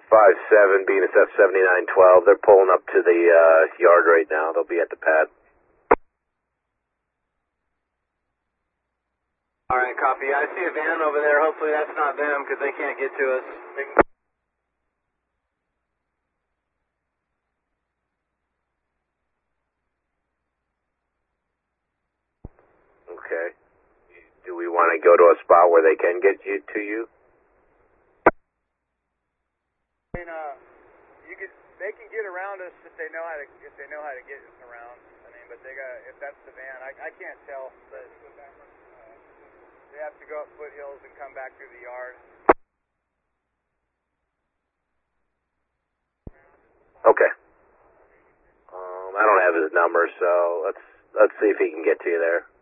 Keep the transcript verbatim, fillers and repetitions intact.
five seven, B N S F seventy-nine twelve. They're pulling up to the uh, yard right now. They'll be at the pad. All right, copy. I see a van over there. Hopefully that's not them because they can't get to us. They can... Okay. Do we want to go to a spot where they can get you to you? I mean, uh, you could, they can get around us if they know how to if they know how to get around. I mean, but they got if that's the van, I I can't tell. But they have to go up foothills and come back through the yard. Okay. Um, I don't have his number, so let's let's see if he can get to you there.